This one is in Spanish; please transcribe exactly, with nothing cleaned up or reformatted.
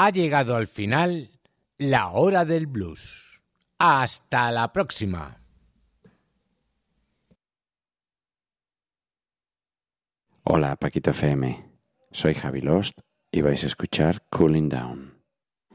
Ha llegado al final la hora del blues. Hasta la próxima. Hola, Paquito F M. Soy Javi Lost y vais a escuchar Cooling Down.